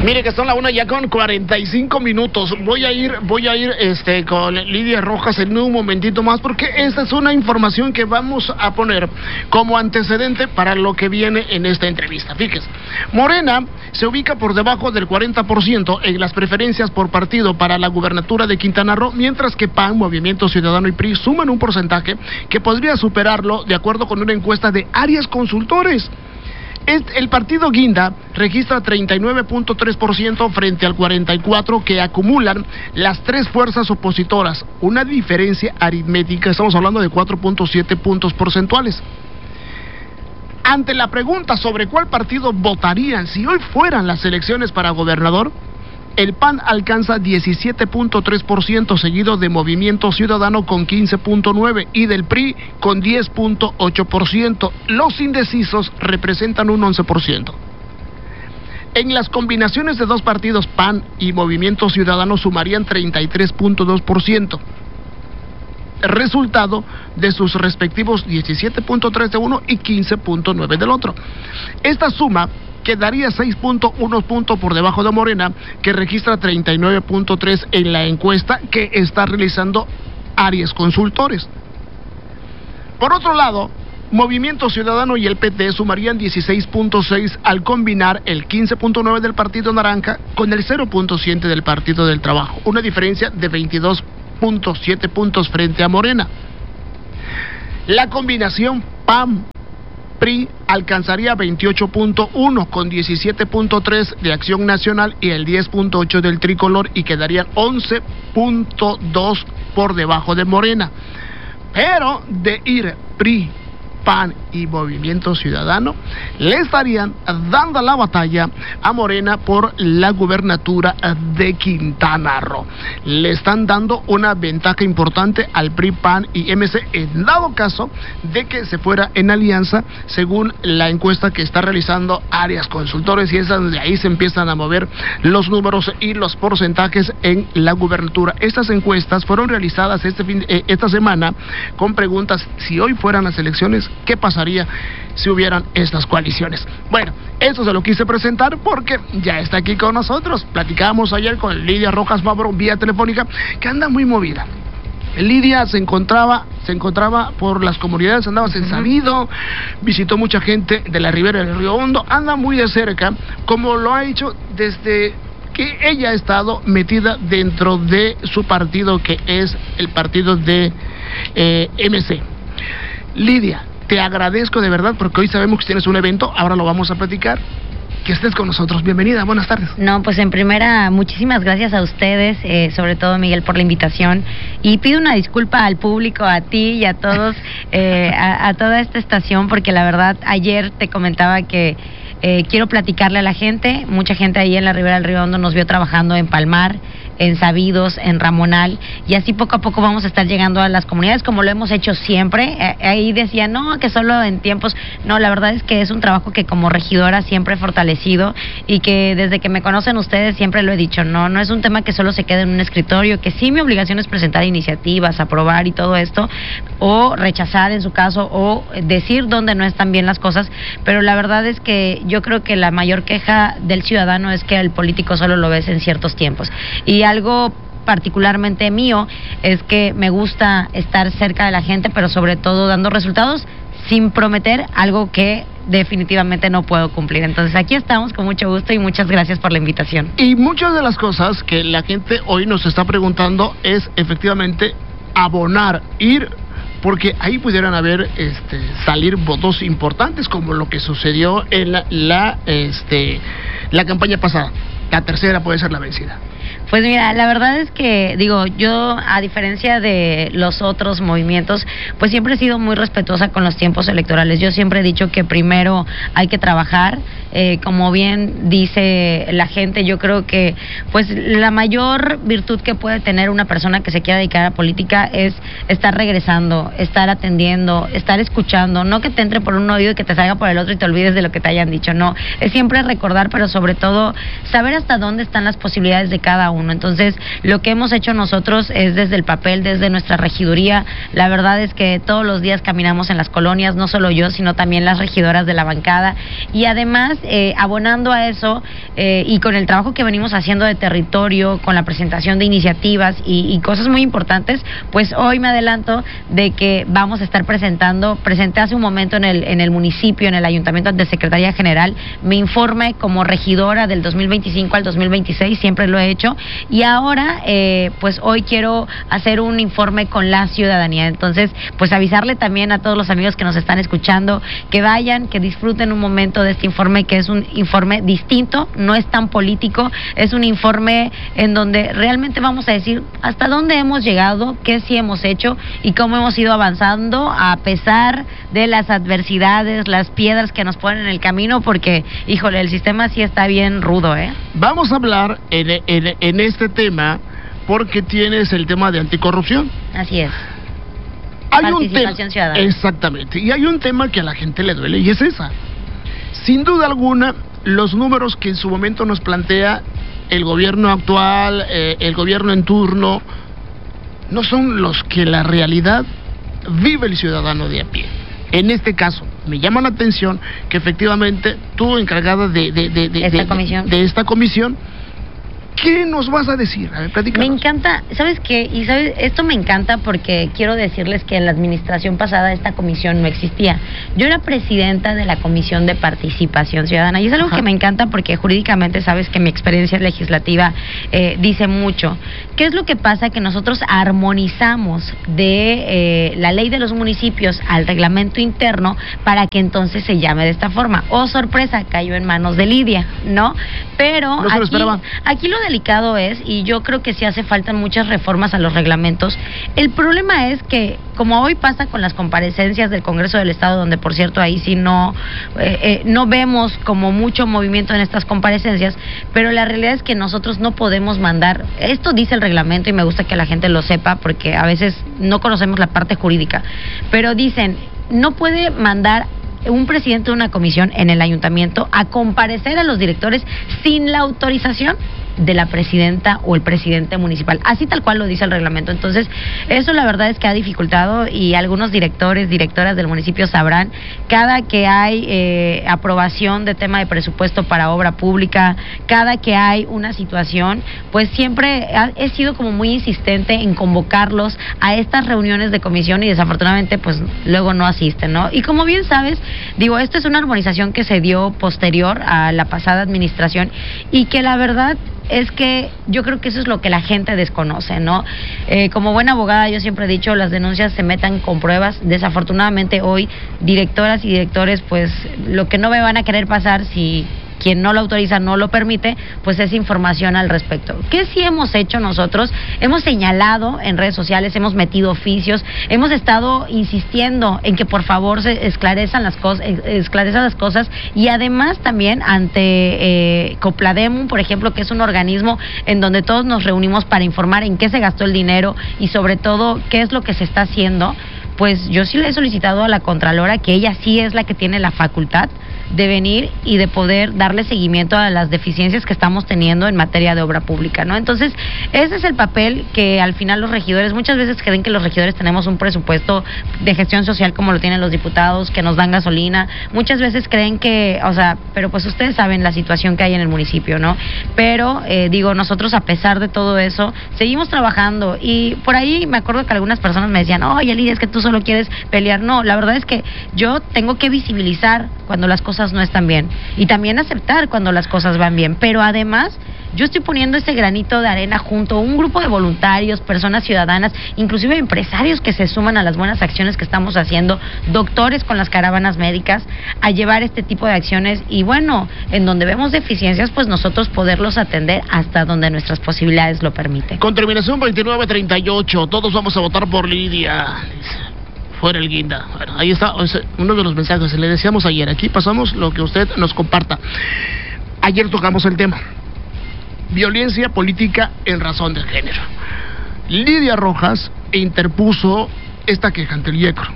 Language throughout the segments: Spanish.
Mire que son la 1 ya con 45 minutos. Voy a ir con Lidia Rojas en un momentito más, porque esta es una información que vamos a poner como antecedente para lo que viene en esta entrevista. Fíjese, Morena se ubica por debajo del 40% en las preferencias por partido para la gubernatura de Quintana Roo, mientras que PAN, Movimiento Ciudadano y PRI suman un porcentaje que podría superarlo de acuerdo con una encuesta de Arias Consultores. El partido Guinda registra 39.3% frente al 44% que acumulan las tres fuerzas opositoras, una diferencia aritmética, estamos hablando de 4.7 puntos porcentuales. Ante la pregunta sobre cuál partido votarían si hoy fueran las elecciones para gobernador, el PAN alcanza 17.3%, seguido de Movimiento Ciudadano con 15.9% y del PRI con 10.8%. Los indecisos representan un 11%. En las combinaciones de dos partidos, PAN y Movimiento Ciudadano sumarían 33.2%. Resultado de sus respectivos 17.3% de uno y 15.9% del otro. Esta suma quedaría 6.1 puntos por debajo de Morena, que registra 39.3% en la encuesta que está realizando Arias Consultores. Por otro lado, Movimiento Ciudadano y el PT sumarían 16.6 al combinar el 15.9 del Partido Naranja con el 0.7 del Partido del Trabajo, una diferencia de 22.7 puntos frente a Morena. La combinación PAN-PRI alcanzaría 28.1 con 17.3 de Acción Nacional y el 10.8 del Tricolor, y quedarían 11.2 por debajo de Morena. Pero de ir PRI, PAN y Movimiento Ciudadano, le estarían dando la batalla a Morena por la gubernatura de Quintana Roo. Le están dando una ventaja importante al PRI, PAN y MC en dado caso de que se fuera en alianza, según la encuesta que está realizando Arias Consultores, y es donde ahí se empiezan a mover los números y los porcentajes en la gubernatura. Estas encuestas fueron realizadas esta semana con preguntas: si hoy fueran las elecciones, ¿qué pasaría si hubieran estas coaliciones? Bueno, eso se lo quise presentar porque ya está aquí con nosotros. Platicábamos ayer con Lidia Rojas Fabro vía telefónica, que anda muy movida. Lidia se encontraba por las comunidades, andaba en Sabido, visitó mucha gente de la ribera del Río Hondo, anda muy de cerca, como lo ha hecho desde que ella ha estado metida dentro de su partido, que es el partido de MC. Lidia, te agradezco de verdad, porque hoy sabemos que tienes un evento, ahora lo vamos a platicar. Que estés con nosotros, bienvenida, buenas tardes. No, pues en primera, muchísimas gracias a ustedes, sobre todo Miguel, por la invitación, y pido una disculpa al público, a ti y a todos, a toda esta estación, porque la verdad ayer te comentaba que quiero platicarle a la gente. Mucha gente ahí en la ribera del Río Hondo nos vio trabajando en Palmar, en Sabidos, en Ramonal, y así poco a poco vamos a estar llegando a las comunidades como lo hemos hecho siempre. Ahí decían, no, que solo en tiempos, no, la verdad es que es un trabajo que como regidora siempre he fortalecido, y que desde que me conocen ustedes siempre lo he dicho, no es un tema que solo se quede en un escritorio, que sí mi obligación es presentar iniciativas, aprobar y todo esto, o rechazar en su caso, o decir dónde no están bien las cosas, pero la verdad es que yo creo que la mayor queja del ciudadano es que el político solo lo ves en ciertos tiempos, y algo particularmente mío es que me gusta estar cerca de la gente, pero sobre todo dando resultados sin prometer algo que definitivamente no puedo cumplir. Entonces aquí estamos con mucho gusto y muchas gracias por la invitación. Y muchas de las cosas que la gente hoy nos está preguntando es efectivamente abonar, ir, porque ahí pudieran haber salir votos importantes, como lo que sucedió en la campaña pasada. La tercera puede ser la vencida. Pues mira, la verdad es que, digo, yo a diferencia de los otros movimientos, pues siempre he sido muy respetuosa con los tiempos electorales. Yo siempre he dicho que primero hay que trabajar, como bien dice la gente, yo creo que pues la mayor virtud que puede tener una persona que se quiera dedicar a política es estar regresando, estar atendiendo, estar escuchando, no que te entre por un oído y que te salga por el otro y te olvides de lo que te hayan dicho, no, es siempre recordar, pero sobre todo saber hasta dónde están las posibilidades de cada uno. uno. Entonces, lo que hemos hecho nosotros es desde el papel, desde nuestra regiduría. La verdad es que todos los días caminamos en las colonias, no solo yo, sino también las regidoras de la bancada. Y además, abonando a eso, y con el trabajo que venimos haciendo de territorio, con la presentación de iniciativas y cosas muy importantes, pues hoy me adelanto de que vamos a estar presenté hace un momento en el municipio, en el ayuntamiento de Secretaría General, mi informe como regidora del 2025 al 2026, siempre lo he hecho, y ahora pues hoy quiero hacer un informe con la ciudadanía. Entonces, pues avisarle también a todos los amigos que nos están escuchando, que vayan, que disfruten un momento de este informe, que es un informe distinto, no es tan político, es un informe en donde realmente vamos a decir hasta dónde hemos llegado, qué sí hemos hecho y cómo hemos ido avanzando a pesar de las adversidades, las piedras que nos ponen en el camino, porque, híjole, el sistema sí está bien rudo, ¿eh? Vamos a hablar en este tema porque tienes el tema de anticorrupción. Así es. Hay un tema, ciudadana. exactamente, y hay un tema que a la gente le duele y es esa. Sin duda alguna, los números que en su momento nos plantea el gobierno actual, el gobierno en turno, no son los que la realidad vive el ciudadano de a pie. En este caso, me llama la atención que efectivamente tú, encargada de esta comisión, ¿qué nos vas a decir? A ver, platícanos. Me encanta, ¿sabes qué? Y sabes, esto me encanta porque quiero decirles que en la administración pasada esta comisión no existía. Yo era presidenta de la Comisión de Participación Ciudadana y es algo que me encanta porque jurídicamente sabes que mi experiencia legislativa dice mucho. ¿Qué es lo que pasa? Que nosotros armonizamos de la ley de los municipios al reglamento interno para que entonces se llame de esta forma. Oh, sorpresa, cayó en manos de Lidia, ¿no? Pero no se lo esperaba. Aquí lo delicado es, y yo creo que sí hace falta muchas reformas a los reglamentos. El problema es que, como hoy pasa con las comparecencias del Congreso del Estado, donde por cierto ahí sí no vemos como mucho movimiento en estas comparecencias, pero la realidad es que nosotros no podemos mandar, esto dice el reglamento y me gusta que la gente lo sepa porque a veces no conocemos la parte jurídica, pero dicen, no puede mandar un presidente de una comisión en el ayuntamiento a comparecer a los directores sin la autorización de la presidenta o el presidente municipal, así tal cual lo dice el reglamento. Entonces, eso la verdad es que ha dificultado y algunos directores, directoras del municipio sabrán, cada que hay aprobación de tema de presupuesto para obra pública, cada que hay una situación, pues siempre he sido como muy insistente en convocarlos a estas reuniones de comisión y desafortunadamente pues luego no asisten, ¿no? Y como bien sabes, digo, esto es una armonización que se dio posterior a la pasada administración y que la verdad es que yo creo que eso es lo que la gente desconoce, ¿no? Como buena abogada yo siempre he dicho, las denuncias se metan con pruebas. Desafortunadamente hoy directoras y directores pues lo que no me van a querer pasar si quien no lo autoriza no lo permite, pues es información al respecto. ¿Qué sí hemos hecho nosotros? Hemos señalado en redes sociales, hemos metido oficios, hemos estado insistiendo en que por favor se esclarezcan las cosas y además también ante Coplademum, por ejemplo, que es un organismo en donde todos nos reunimos para informar en qué se gastó el dinero y sobre todo qué es lo que se está haciendo. Pues yo sí le he solicitado a la Contralora que ella sí es la que tiene la facultad de venir y de poder darle seguimiento a las deficiencias que estamos teniendo en materia de obra pública, ¿no? Entonces, ese es el papel que al final los regidores, muchas veces creen que los regidores tenemos un presupuesto de gestión social como lo tienen los diputados, que nos dan gasolina, muchas veces creen que, o sea, pero pues ustedes saben la situación que hay en el municipio, ¿no? Pero, digo, nosotros a pesar de todo eso, seguimos trabajando y por ahí me acuerdo que algunas personas me decían, oye, Lidia, es que tú solo quieres pelear. No, la verdad es que yo tengo que visibilizar cuando las cosas no están bien y también aceptar cuando las cosas van bien, pero además yo estoy poniendo ese granito de arena junto a un grupo de voluntarios, personas ciudadanas, inclusive empresarios que se suman a las buenas acciones que estamos haciendo, doctores con las caravanas médicas, a llevar este tipo de acciones y bueno, en donde vemos deficiencias, pues nosotros poderlos atender hasta donde nuestras posibilidades lo permiten. Con terminación 2938, todos vamos a votar por Lidia. Fuera el guinda. Bueno, ahí está uno de los mensajes. Le decíamos ayer, aquí pasamos lo que usted nos comparta. Ayer tocamos el tema. Violencia política en razón de género. Lidia Rojas interpuso esta queja ante el IECRO.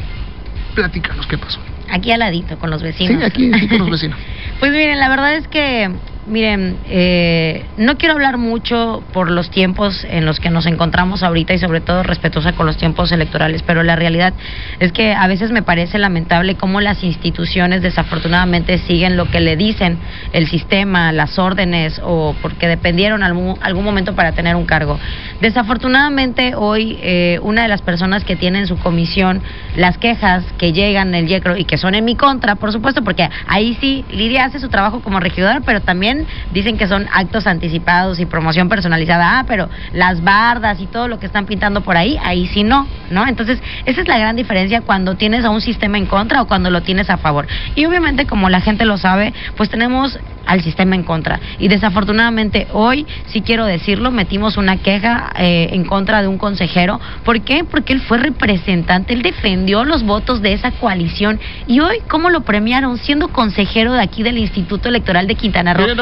Platícanos qué pasó. Aquí al ladito, con los vecinos. Sí, aquí con los vecinos. Pues miren, la verdad es que Miren, no quiero hablar mucho por los tiempos en los que nos encontramos ahorita y sobre todo respetuosa con los tiempos electorales, pero la realidad es que a veces me parece lamentable cómo las instituciones desafortunadamente siguen lo que le dicen el sistema, las órdenes o porque dependieron algún momento para tener un cargo. Desafortunadamente hoy una de las personas que tiene en su comisión las quejas que llegan en el YECRO y que son en mi contra, por supuesto, porque ahí sí Lidia hace su trabajo como regidora, pero también dicen que son actos anticipados y promoción personalizada, pero las bardas y todo lo que están pintando por ahí sí no, ¿no? Entonces, esa es la gran diferencia cuando tienes a un sistema en contra o cuando lo tienes a favor. Y obviamente, como la gente lo sabe, pues tenemos al sistema en contra. Y desafortunadamente hoy, sí quiero decirlo, metimos una queja en contra de un consejero. ¿Por qué? Porque él fue representante, él defendió los votos de esa coalición. Y hoy, ¿cómo lo premiaron? Siendo consejero de aquí del Instituto Electoral de Quintana Roo.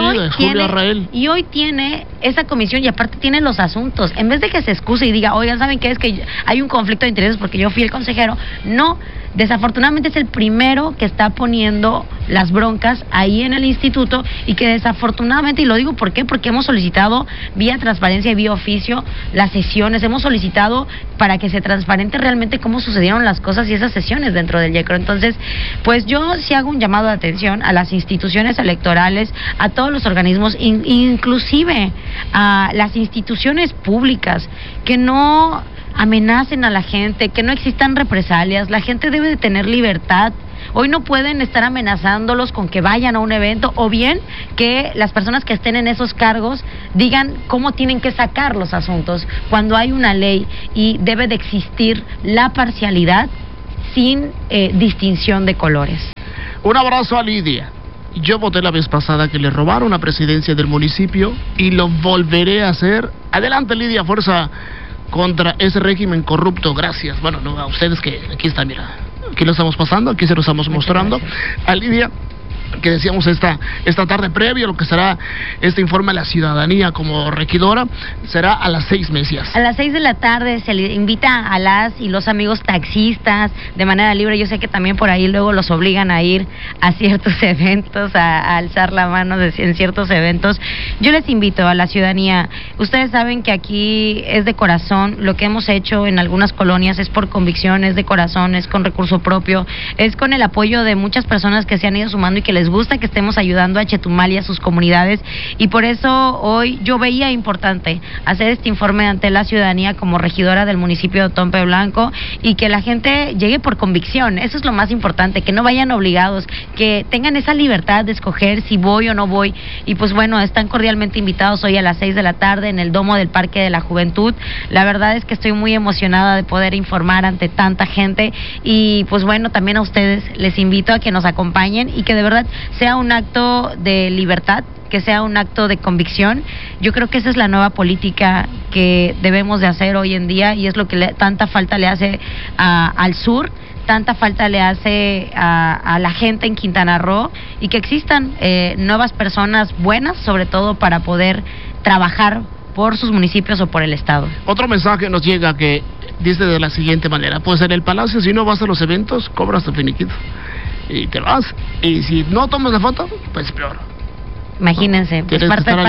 Y hoy tiene esa comisión y aparte tiene los asuntos. En vez de que se excuse y diga, oigan, ¿saben qué? Es que hay un conflicto de intereses porque yo fui el consejero. No. Desafortunadamente es el primero que está poniendo las broncas ahí en el instituto y que desafortunadamente, y lo digo ¿por qué? Porque hemos solicitado vía transparencia y vía oficio las sesiones, hemos solicitado para que se transparente realmente cómo sucedieron las cosas y esas sesiones dentro del YECRO. Entonces, pues yo sí hago un llamado de atención a las instituciones electorales, a todos los organismos, inclusive a las instituciones públicas, que no amenacen a la gente, que no existan represalias. La gente debe de tener libertad. Hoy no pueden estar amenazándolos con que vayan a un evento o bien que las personas que estén en esos cargos digan cómo tienen que sacar los asuntos cuando hay una ley y debe de existir la parcialidad sin distinción de colores. Un abrazo a Lidia. Yo voté la vez pasada que le robaron la presidencia del municipio y lo volveré a hacer. Adelante, Lidia, fuerza contra ese régimen corrupto. Gracias. Bueno, no, a ustedes que aquí está, mira, aquí lo estamos pasando, aquí se lo estamos mostrando. A Lidia, que decíamos esta tarde previa, lo que será este informe a la ciudadanía como regidora, será a las 6 mesías. A las 6 de la tarde se le invita a las y los amigos taxistas de manera libre. Yo sé que también por ahí luego los obligan a ir a ciertos eventos, a alzar la mano en ciertos eventos. Yo les invito a la ciudadanía. Ustedes saben que aquí es de corazón. Lo que hemos hecho en algunas colonias es por convicción, es de corazón, es con recurso propio, es con el apoyo de muchas personas que se han ido sumando y que les gusta que estemos ayudando a Chetumal y a sus comunidades, y por eso hoy yo veía importante hacer este informe ante la ciudadanía como regidora del municipio de Otompe Blanco, y que la gente llegue por convicción. Eso es lo más importante, que no vayan obligados, que tengan esa libertad de escoger si voy o no voy. Y pues bueno, están cordialmente invitados hoy a las 6 de la tarde en el Domo del Parque de la Juventud. La verdad es que estoy muy emocionada de poder informar ante tanta gente, y pues bueno, también a ustedes les invito a que nos acompañen y que de verdad sea un acto de libertad, que sea un acto de convicción. Yo creo que esa es la nueva política que debemos de hacer hoy en día, y es lo que tanta falta le hace al sur, tanta falta le hace a la gente en Quintana Roo, y que existan nuevas personas buenas, sobre todo para poder trabajar por sus municipios o por el estado. Otro mensaje nos llega que dice de la siguiente manera: pues en el Palacio, si no vas a los eventos, cobras tu finiquito y te vas, y si no tomas la foto, pues peor. Imagínense, pues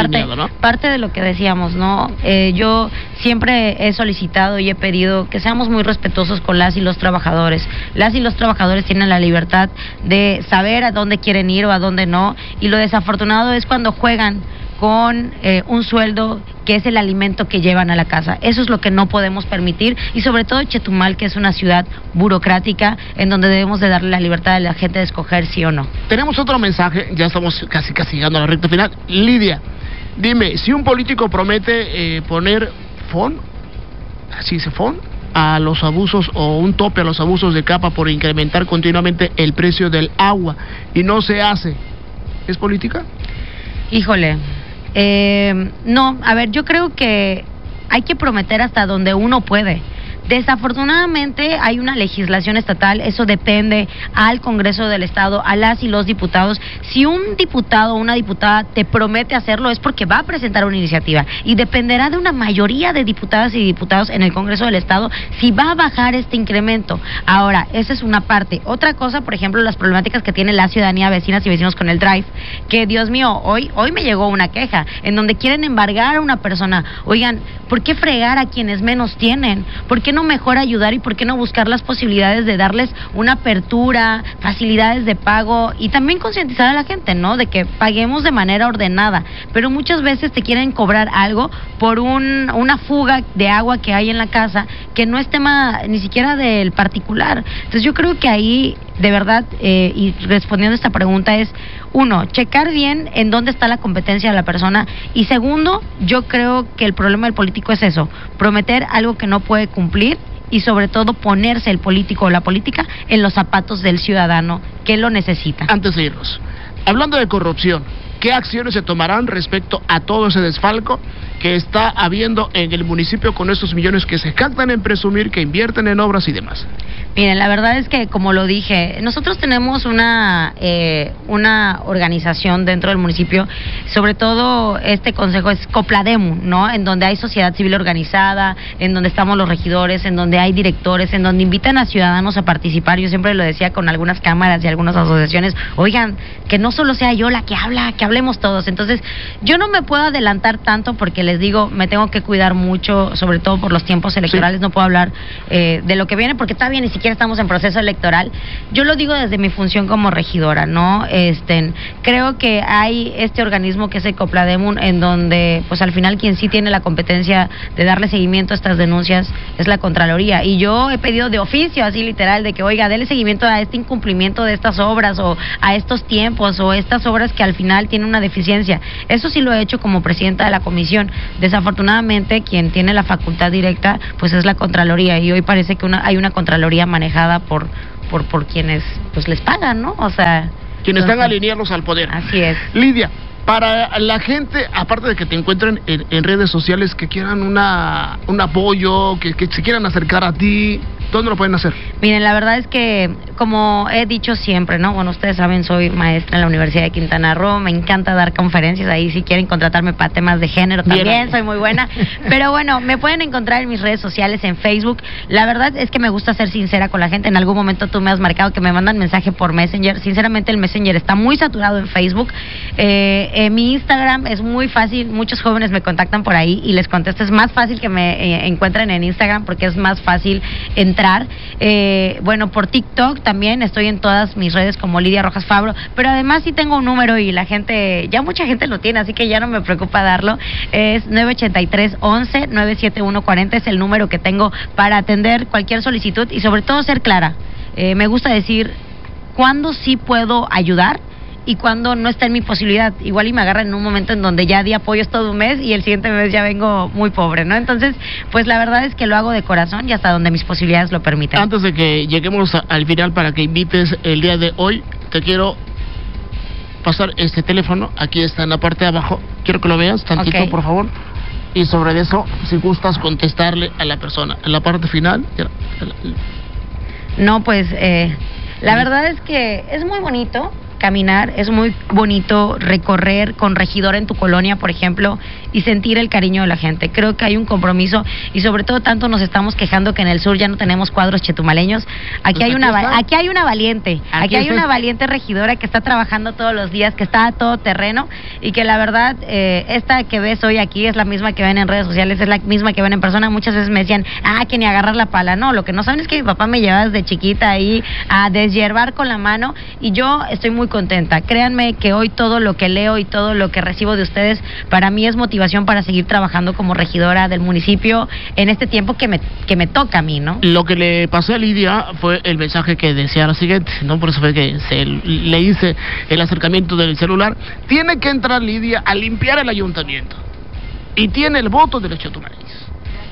parte de lo que decíamos, ¿no? Yo siempre he solicitado y he pedido que seamos muy respetuosos con las y los trabajadores. Las y los trabajadores tienen la libertad de saber a dónde quieren ir o a dónde no, y lo desafortunado es cuando juegan con un sueldo que es el alimento que llevan a la casa. Eso es lo que no podemos permitir, y sobre todo Chetumal, que es una ciudad burocrática en donde debemos de darle la libertad a la gente de escoger sí o no. Tenemos otro mensaje, ya estamos casi llegando a la recta final. Lidia, dime, si un político promete poner así se a los abusos o un tope a los abusos de capa por incrementar continuamente el precio del agua y no se hace, ¿es política? Híjole, no, a ver, yo creo que hay que prometer hasta donde uno puede. Desafortunadamente hay una legislación estatal, eso depende al Congreso del Estado, a las y los diputados. Si un diputado o una diputada te promete hacerlo es porque va a presentar una iniciativa y dependerá de una mayoría de diputadas y diputados en el Congreso del Estado si va a bajar este incremento. Ahora, esa es una parte. Otra cosa, por ejemplo, las problemáticas que tiene la ciudadanía, vecinas y vecinos con el Drive, que Dios mío, hoy me llegó una queja en donde quieren embargar a una persona. Oigan, ¿por qué fregar a quienes menos tienen? ¿Por qué no mejor ayudar y por qué no buscar las posibilidades de darles una apertura, facilidades de pago y también concientizar a la gente, ¿no? De que paguemos de manera ordenada, pero muchas veces te quieren cobrar algo por una fuga de agua que hay en la casa que no es tema ni siquiera del particular. Entonces yo creo que ahí, de verdad, y respondiendo a esta pregunta es, uno, checar bien en dónde está la competencia de la persona, y segundo, yo creo que el problema del político es eso, prometer algo que no puede cumplir y sobre todo ponerse el político o la política en los zapatos del ciudadano que lo necesita. Antes de irnos, hablando de corrupción, ¿qué acciones se tomarán respecto a todo ese desfalco que está habiendo en el municipio con estos millones que se jactan en presumir, que invierten en obras y demás? Miren, la verdad es que, como lo dije, nosotros tenemos una organización dentro del municipio, sobre todo este consejo es Coplademu, ¿no? En donde hay sociedad civil organizada, en donde estamos los regidores, en donde hay directores, en donde invitan a ciudadanos a participar. Yo siempre lo decía con algunas cámaras y algunas asociaciones, oigan, que no solo sea yo la que habla, que hablemos todos. Entonces, yo no me puedo adelantar tanto porque les digo, me tengo que cuidar mucho, sobre todo por los tiempos electorales, sí. No puedo hablar de lo que viene porque está bien, ni siquiera estamos en proceso electoral. Yo lo digo desde mi función como regidora, ¿no? Creo que hay este organismo que es el Coplademu, en donde, pues al final quien sí tiene la competencia de darle seguimiento a estas denuncias es la Contraloría. Y yo he pedido de oficio, así literal, de que, oiga, dele seguimiento a este incumplimiento de estas obras o a estos tiempos o estas obras que al final tienen una deficiencia. Eso sí lo he hecho como presidenta de la comisión. Desafortunadamente, quien tiene la facultad directa, pues es la Contraloría, y hoy parece que hay una Contraloría manejada por quienes pues les pagan, ¿no? O sea, quienes están alineados al poder. Así es. Lidia, para la gente, aparte de que te encuentren en redes sociales, que quieran un apoyo, que se quieran acercar a ti, ¿dónde lo pueden hacer? Miren, la verdad es que, como he dicho siempre, ¿no? Bueno, ustedes saben, soy maestra en la Universidad de Quintana Roo, me encanta dar conferencias, ahí si quieren contratarme para temas de género también, bien, soy muy buena. Pero bueno, me pueden encontrar en mis redes sociales, en Facebook. La verdad es que me gusta ser sincera con la gente. En algún momento tú me has marcado que me mandan mensaje por Messenger. Sinceramente, el Messenger está muy saturado en Facebook. Mi Instagram es muy fácil, muchos jóvenes me contactan por ahí y les contesto. Es más fácil que me encuentren en Instagram porque es más fácil entrar. Bueno, por TikTok también estoy en todas mis redes como Lidia Rojas Fabro, pero además sí tengo un número y la gente, ya mucha gente lo tiene, así que ya no me preocupa darlo. Es 983-11-97140, es el número que tengo para atender cualquier solicitud y sobre todo ser clara. Me gusta decir cuándo sí puedo ayudar y cuando no está en mi posibilidad. Igual y me agarran en un momento en donde ya di apoyos todo un mes y el siguiente mes ya vengo muy pobre, ¿no? Entonces, pues la verdad es que lo hago de corazón y hasta donde mis posibilidades lo permiten. Antes de que lleguemos al final, para que invites el día de hoy, te quiero pasar este teléfono. Aquí está en la parte de abajo. Quiero que lo veas tantito, okay, por favor. Y sobre eso, si gustas contestarle a la persona. En la parte final. No, pues la verdad es que es muy bonito caminar, es muy bonito recorrer con regidor en tu colonia, por ejemplo, y sentir el cariño de la gente. Creo que hay un compromiso y sobre todo tanto nos estamos quejando que en el sur ya no tenemos cuadros chetumaleños. Aquí hay una valiente, aquí hay una valiente regidora que está trabajando todos los días, que está a todo terreno y que la verdad esta que ves hoy aquí es la misma que ven en redes sociales, es la misma que ven en persona. Muchas veces me decían, que ni agarrar la pala. No, lo que no saben es que mi papá me llevaba desde chiquita ahí a deshiervar con la mano y yo estoy muy contenta. Créanme que hoy todo lo que leo y todo lo que recibo de ustedes para mí es motivación para seguir trabajando como regidora del municipio en este tiempo que me toca a mí, ¿no? Lo que le pasó a Lidia fue el mensaje que decía lo siguiente, ¿no? Por eso fue que le hice el acercamiento del celular. Tiene que entrar Lidia a limpiar el ayuntamiento y tiene el voto de los chetumaleños.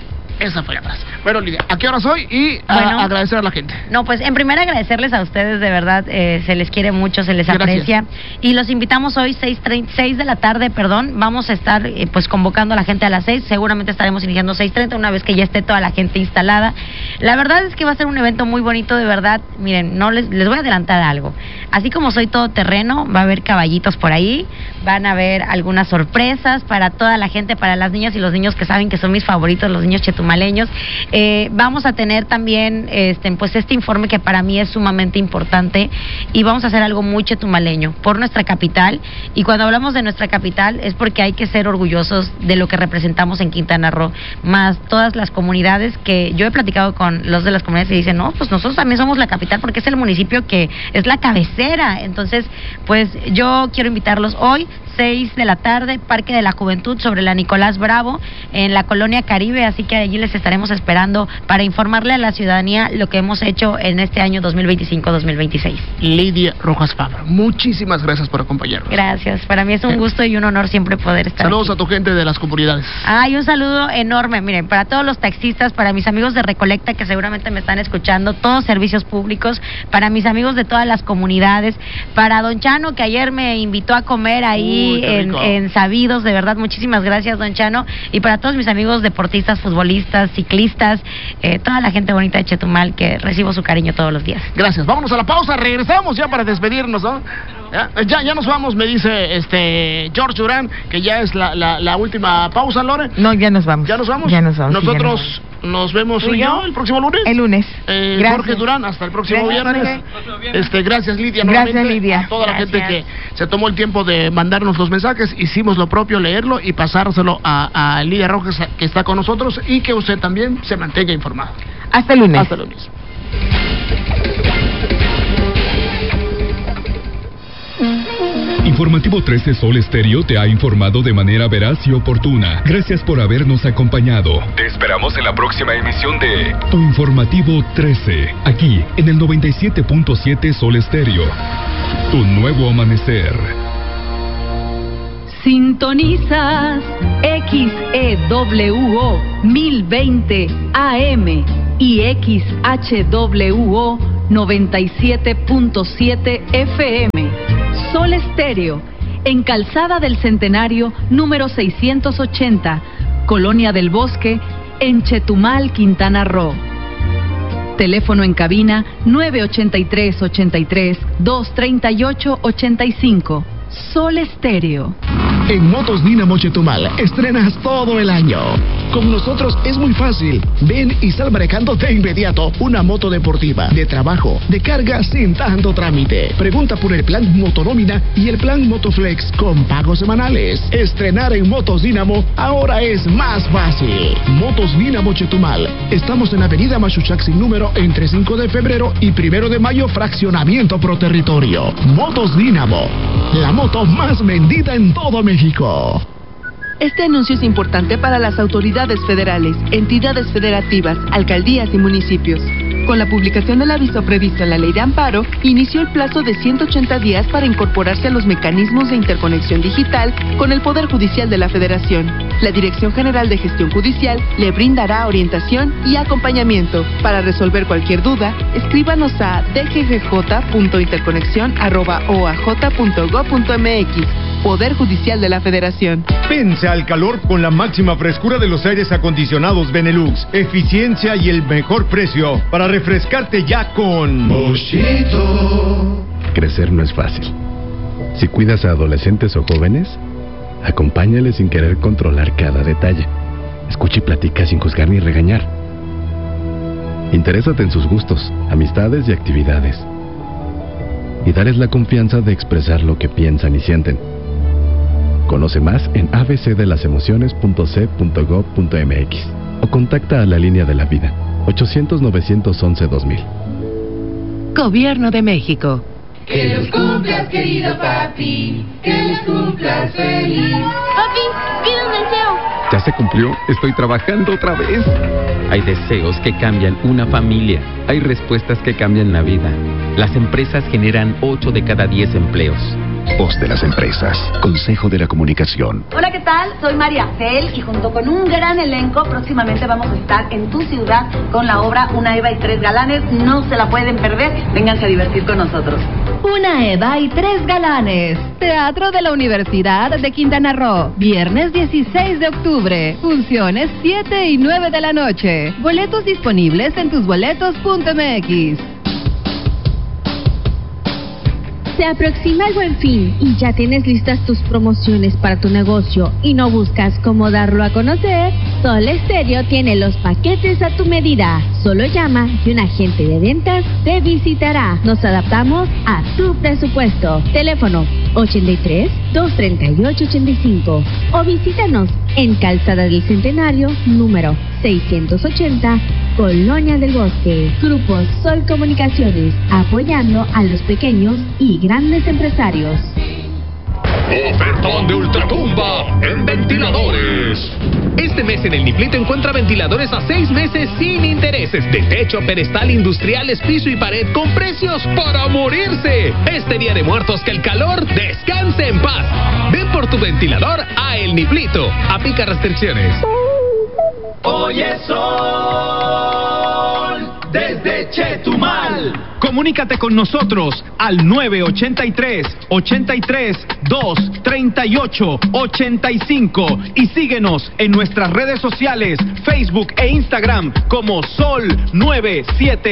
Esa fue la frase. Bueno, Lidia, ¿a qué hora soy? Y agradecer a la gente. No, pues en primera agradecerles a ustedes, de verdad, se les quiere mucho, se les aprecia. Y los invitamos hoy, 6 de la tarde, vamos a estar pues convocando a la gente a las 6, seguramente estaremos iniciando 6:30, una vez que ya esté toda la gente instalada. La verdad es que va a ser un evento muy bonito, de verdad. Miren, no les voy a adelantar algo. Así como soy todoterreno, va a haber caballitos por ahí, van a haber algunas sorpresas para toda la gente, para las niñas y los niños que saben que son mis favoritos, los niños chetumaleños. Vamos a tener también pues este informe que para mí es sumamente importante, y vamos a hacer algo muy chetumaleño por nuestra capital. Y cuando hablamos de nuestra capital es porque hay que ser orgullosos de lo que representamos en Quintana Roo, más todas las comunidades que yo he platicado con los de las comunidades y dicen, no, pues nosotros también somos la capital porque es el municipio que es la cabecera. Entonces, pues yo quiero invitarlos hoy, 6 de la tarde, Parque de la Juventud, sobre la Nicolás Bravo, en la Colonia Caribe, así que allí les estaremos esperando para informarle a la ciudadanía lo que hemos hecho en este año 2025-2026. Lidia Rojas Fabra, muchísimas gracias por acompañarnos. Gracias, para mí es un gusto y un honor siempre poder estar Saludos aquí. A tu gente de las comunidades. Y un saludo enorme, miren, para todos los taxistas, para mis amigos de Recolecta que seguramente me están escuchando, todos servicios públicos, para mis amigos de todas las comunidades, para Don Chano, que ayer me invitó a comer ahí en Sabidos, de verdad, muchísimas gracias, Don Chano, y para todos mis amigos deportistas, futbolistas, ciclistas, toda la gente bonita de Chetumal, que recibo su cariño todos los días. Gracias, vámonos a la pausa, regresamos ya para despedirnos, ¿no? Ya nos vamos, me dice George Durán, que ya es la última pausa, Lore. No, ya nos vamos. ¿Ya nos vamos? Ya nos vamos. Nosotros nos vemos el próximo lunes. El lunes. Jorge Durán, hasta el próximo viernes. Gracias, Lidia. Gracias, Lidia. A toda la gente que se tomó el tiempo de mandarnos los mensajes, hicimos lo propio, leerlo y pasárselo a Lidia Rojas, que está con nosotros, y que usted también se mantenga informado. Hasta el lunes. Hasta el lunes. Informativo 13 Sol Estéreo te ha informado de manera veraz y oportuna. Gracias por habernos acompañado. Te esperamos en la próxima emisión de Tu Informativo 13, aquí en el 97.7 Sol Estéreo. Tu nuevo amanecer. Sintonizas XEWO 1020 AM y XHWO 97.7 FM. Sol Estéreo, en Calzada del Centenario, número 680, Colonia del Bosque, en Chetumal, Quintana Roo. Teléfono en cabina 983-83-238-85. Sol Estéreo. En Motos Dínamo Chetumal estrenas todo el año. Con nosotros es muy fácil. Ven y sal manejando de inmediato una moto deportiva, de trabajo, de carga sin tanto trámite. Pregunta por el plan Motonómina y el plan Motoflex con pagos semanales. Estrenar en Motos Dínamo ahora es más fácil. Motos Dínamo Chetumal. Estamos en Avenida Machuchac sin número, entre 5 de febrero y 1 de mayo, fraccionamiento pro territorio. Motos Dínamo, la moto más vendida en todo México. Este anuncio es importante para las autoridades federales, entidades federativas, alcaldías y municipios. Con la publicación del aviso previsto en la Ley de Amparo, inició el plazo de 180 días para incorporarse a los mecanismos de interconexión digital con el Poder Judicial de la Federación. La Dirección General de Gestión Judicial le brindará orientación y acompañamiento. Para resolver cualquier duda, escríbanos a dggj.interconexión@oaj.gov.mx. Poder Judicial de la Federación. Vence al calor con la máxima frescura de los aires acondicionados Benelux, eficiencia y el mejor precio para refrescarte ya con Boschito. Crecer no es fácil. Si cuidas a adolescentes o jóvenes, acompáñales sin querer controlar cada detalle. Escucha y platica sin juzgar ni regañar. Interésate en sus gustos, amistades y actividades. Y darles la confianza de expresar lo que piensan y sienten. Conoce más en abcdelasemociones.c.gov.mx o contacta a la Línea de la Vida, 800-911-2000. Gobierno de México. Que los cumplas, querido papi, que los cumplas feliz. Papi, pide un deseo. Ya se cumplió, estoy trabajando otra vez. Hay deseos que cambian una familia, hay respuestas que cambian la vida. Las empresas generan 8 de cada 10 empleos. voz de las empresas, Consejo de la Comunicación. Hola, ¿qué tal? Soy María Cel y junto con un gran elenco próximamente vamos a estar en tu ciudad con la obra Una Eva y Tres Galanes. No se la pueden perder, vénganse a divertir con nosotros. Una Eva y Tres Galanes. Teatro de la Universidad de Quintana Roo. Viernes 16 de octubre. Funciones 7 y 9 de la noche. Boletos disponibles en tusboletos.mx. Se aproxima el Buen Fin y ya tienes listas tus promociones para tu negocio y no buscas cómo darlo a conocer. Sol Estéreo tiene los paquetes a tu medida. Solo llama y un agente de ventas te visitará. Nos adaptamos a tu presupuesto. Teléfono 83-238-85 o visítanos en Calzada del Centenario, número 680, Colonia del Bosque. Grupo Sol Comunicaciones, apoyando a los pequeños y grandes empresarios. Ofertón de ultratumba en ventiladores. Este mes en el Niplito encuentra ventiladores a 6 meses sin intereses, de techo, pedestal, industriales, piso y pared, con precios para morirse. Este Día de Muertos, que el calor descanse en paz. Ven por tu ventilador a El Niplito. Aplica restricciones. Oye Sol, desde Chetumal. Comunícate con nosotros al 983-83-238-85 y síguenos en nuestras redes sociales, Facebook e Instagram como Sol 977.